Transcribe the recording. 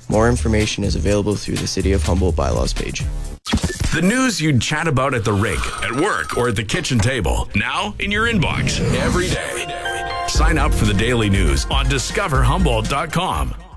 More information is available through the City of Humboldt bylaws page. The news you'd chat about at the rink, at work, or at the kitchen table. Now in your inbox every day. Sign up for the daily news on discoverhumboldt.com.